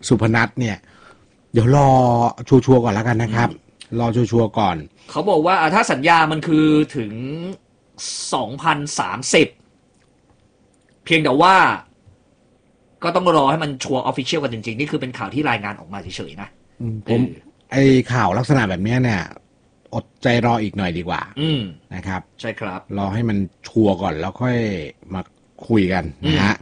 สุพนัทเนี่ยเดี๋ยวรอชัวร์ก่อนแล้วกันนะครับรอชัวร์ก่อนเขาบอกว่าถ้าสัญญามันคือถึง2030เพียงแต่ว่าก็ต้องรอให้มันชัวร์ออฟฟิเชียลกันจริงๆนี่คือเป็นข่าวที่รายงานออกมาเฉยๆนะผมไอ้ข่าวลักษณะแบบนี้เนี่ยอดใจรออีกหน่อยดีกว่านะครับใช่ครับรอให้มันชัวร์ก่อนแล้วค่อยมาคุยกันนะฮะ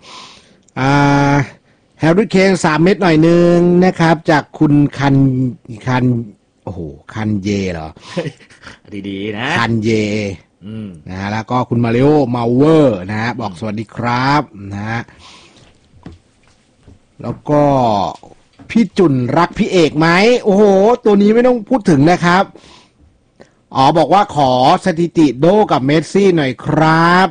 แฮร์รี่เคน3 เม็ดหน่อยนึงนะครับจากคุณคันโอ้โหคันเยเหรอดีๆนะคันเยนะฮะแล้วก็คุณมาริโอมาเวอร์นะฮะบอกสวัสดีครับนะฮะแล้วก็พี่จุนรักพี่เอกไหมโอ้โหตัวนี้ไม่ต้องพูดถึงนะครับบอกว่าขอสถิติโดกับเมสซี่หน่อยครับ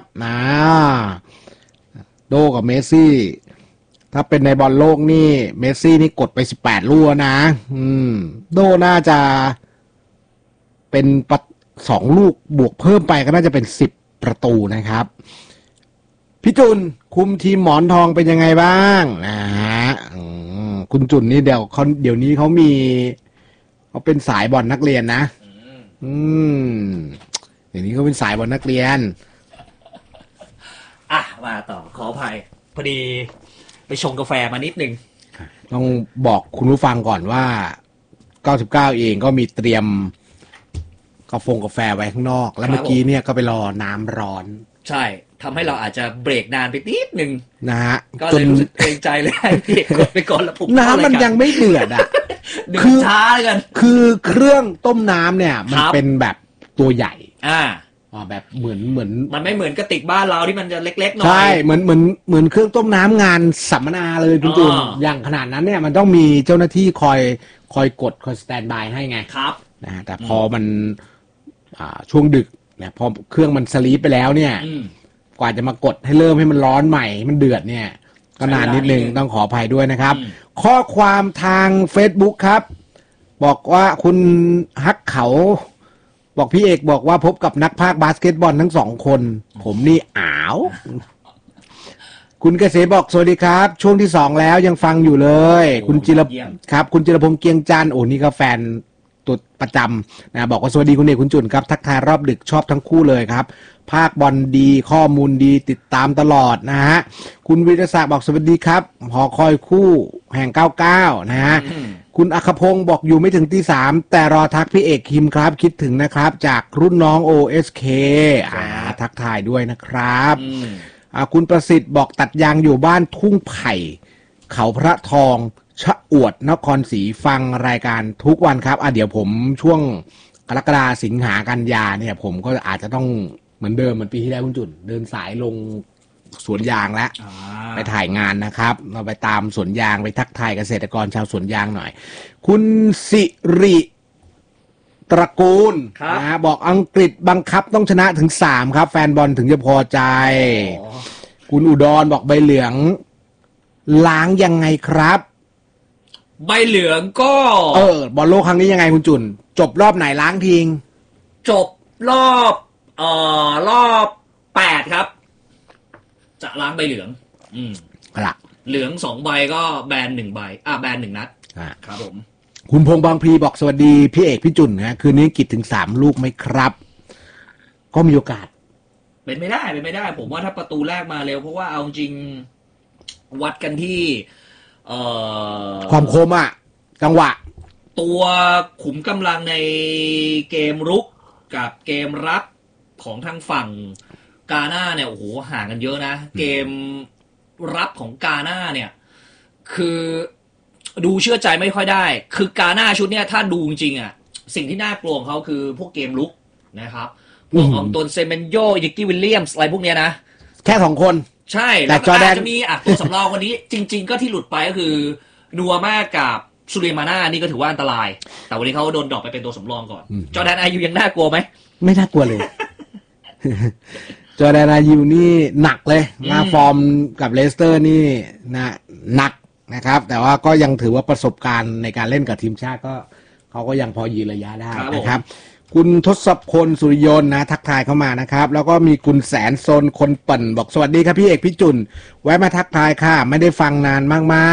โดกับเมสซี่ถ้าเป็นในบอลโลกนี่เมสซี่นี่กดไป18 ลูกนะโดน่าจะเป็น2 ลูกบวกเพิ่มไปก็น่าจะเป็น10 ประตูนะครับพี่จุนคุมทีมหมอนทองเป็นยังไงบ้างนะฮะคุณจุนนี่เดี๋ยวนี้เขาเป็นสายบอลนักเรียนนะเดี๋ยวนี้เขาเป็นสายบอลนักเรียนมาต่อขออภัยพอดีไปชงกาแฟมานิดนึงต้องบอกคุณผู้ฟังก่อนว่า99เองก็มีเตรียมกาแฟไว้ข้างนอกแล้วเมื่อกี้เนี่ยก็ไปรอน้ำร้อนใช่ทำให้เราอาจจะเบรกนานไปนิดนึงนะฮะก็เลยรู้สึกเกรงใจเลยให้พี่กดไปก่อนแล้วผมน้ำมันยังไม่เดือดคือช้าเลยกันคือเครื่องต้มน้ำเนี่ยมันเป็นแบบตัวใหญ่แบบเหมือนมันไม่เหมือนกระติกบ้านเราที่มันจะเล็กๆหน่อยใช่เหมือนเครื่องต้มน้ำงานสัมมนาเลยคุณจุนอย่างขนาดนั้นเนี่ยมันต้องมีเจ้าหน้าที่คอยกดคอยสแตนบายให้ไงครับนะแต่พอมันช่วงดึกเนี่ยพอเครื่องมันสลีปไปแล้วเนี่ยกว่าจะมากดให้เริ่มให้มันร้อนใหม่มันเดือดเนี่ยก็นานนิดนึงต้องขออภัยด้วยนะครับข้อความทาง Facebook ครับบอกว่าคุณฮักเขาบอกพี่เอกบอกว่าพบกับนักพากย์บาสเกตบอลทั้ง2 คนผมนี่คุณเกษมบอกสวัสดีครับช่วงที่2แล้วยังฟังอยู่เลยคุณจิรครับคุณจิรพงษ์เกียงจันทร์นี่ก็แฟนตัวประจำนะบอกว่าสวัสดีคุณเอกคุณจุนครับทักทายรอบดึกชอบทั้งคู่เลยครับภาคบอลดีข้อมูลดีติดตามตลอดนะฮะคุณวิรศักดิ์บอกสวัสดีครับหอคอยคู่แห่ง99นะฮะคุณอัครพงศ์บอกอยู่ไม่ถึงตี 3แต่รอทักพี่เอกคิมครับคิดถึงนะครับจากรุ่นน้อง OSK ทักทายด้วยนะครับคุณประสิทธิ์บอกตัดยางอยู่บ้านทุ่งไผ่เขาพระทองชะอวดนครศรีฟังรายการทุกวันครับเดี๋ยวผมช่วงกรกฎาสิงหากันยาเนี่ยผมก็อาจจะต้องเหมือนเดิมเหมือนปีที่แล้วคุณจุนเดินสายลงสวนยางแล้วไปถ่ายงานนะครับเราไปตามสวนยางไปทักทายเกษตรกรชาวสวนยางหน่อยคุณสิริตระกูลนะบอกอังกฤษบังคับต้องชนะถึง3ครับแฟนบอลถึงจะพอใจคุณอุดรบอกใบเหลืองล้างยังไงครับใบเหลืองก็บอลโลกครั้งนี้ยังไงคุณจุนจบรอบไหนล้างทิ้งจบรอบ8ครับจะล้างใบเหลืองละเหลือง2 ใบก็แบน1 ใบแบน1 นัดครับผมคุณพงษ์บางพลีบอกสวัสดีพี่เอกพี่จุนนะคืนนี้กิจถึง3 ลูกไหมครับก็มีโอกาสเป็นไม่ได้ผมว่าถ้าประตูแรกมาเร็วเพราะว่าเอาจริงวัดกันที่ความคมจังหวะตัวขุมกำลังในเกมรุกกับเกมรับของทางฝั่งกาน่าเนี่ยโอ้โหห่างกันเยอะนะเกมรับของกาน่าเนี่ยคือดูเชื่อใจไม่ค่อยได้คือกาน่าชุดเนี้ยถ้าดูจริงสิ่งที่น่ากลัวของเขาคือพวกเกมรุกนะครับพวกอองตวนเซเมนโยอิกกี้วิลเลียมส์อะไรพวกเนี้ยนะแค่2 คนใช่แล้วก็อาจจะมีตัวสำรองวันนี้จริงๆก็ที่หลุดไปก็คือนัวมากกับซูเลมาน่านี่ก็ถือว่าอันตรายแต่วันนี้เขาโดนดรอปไปเป็นตัวสำรองก่อนจอร์แดนอายุยังน่ากลัวไหมไม่น่ากลัวเลย จอร์แดนอายุนี่หนักเลยมาฟอร์มกับเลสเตอร์นี่หนักนะครับแต่ว่าก็ยังถือว่าประสบการณ์ในการเล่นกับทีมชาติก็เขาก็ยังพอยืนระยะได้นะครับคุณทศพลสุริยนต์นะทักทายเข้ามานะครับแล้วก็มีคุณแสนโซนคนปั่นบอกสวัสดีครับพี่เอกพี่จุนแวะมาทักทายค่ะไม่ได้ฟังนานมาก